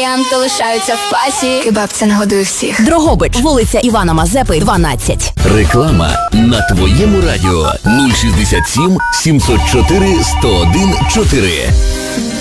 Варіанти лишаються в пасі. Кебаб – це нагодує всіх. Дрогобич, вулиця Івана Мазепи, 12. Реклама на твоєму радіо 067 704 101 4.